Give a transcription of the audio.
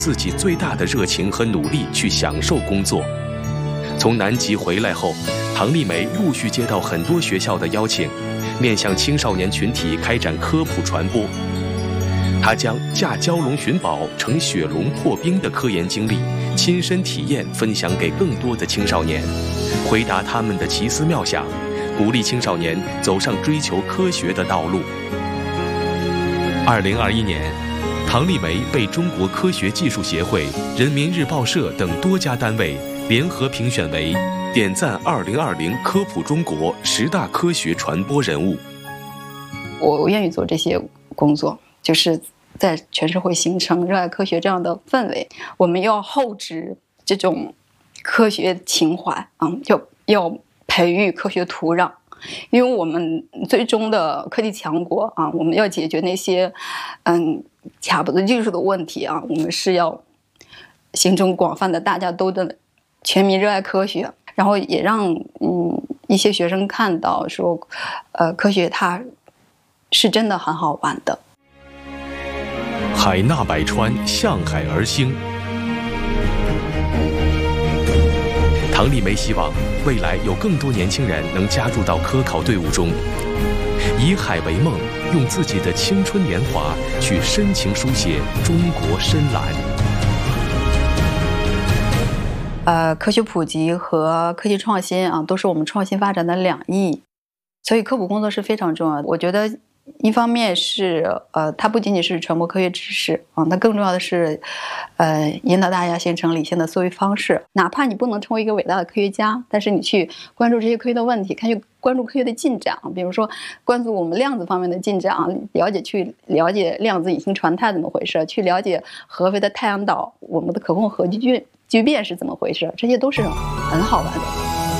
自己最大的热情和努力去享受工作。从南极回来后，唐丽梅陆续接到很多学校的邀请，面向青少年群体开展科普传播。她将驾蛟龙寻宝、乘雪龙破冰的科研经历亲身体验分享给更多的青少年，回答他们的奇思妙想，鼓励青少年走上追求科学的道路。2021年，唐丽梅被中国科学技术协会、人民日报社等多家单位联合评选为点赞2020科普中国10大科学传播人物。 我愿意做这些工作，就是在全社会形成热爱科学这样的氛围。我们要厚植这种科学情怀就要培育科学土壤。因为我们最终的科技强国我们要解决那些卡脖子技术的问题我们是要形成广泛的大家都的全民热爱科学，然后也让一些学生看到说科学它是真的很好玩的。 海纳百川，向海而兴。唐丽梅希望未来有更多年轻人能加入到科考队伍中，以海为梦，用自己的青春年华去深情书写中国深蓝。 科学普及和科技创新都是我们创新发展的两翼，所以科普工作是非常重要的。我觉得一方面是它不仅仅是传播科学知识它更重要的是引导大家形成理性的思维方式。哪怕你不能成为一个伟大的科学家，但是你去关注这些科学的问题，去关注科学的进展，比如说关注我们量子方面的进展去了解量子隐形传态怎么回事，去了解合肥的太阳岛我们的可控核聚变是怎么回事，这些都是很好玩的。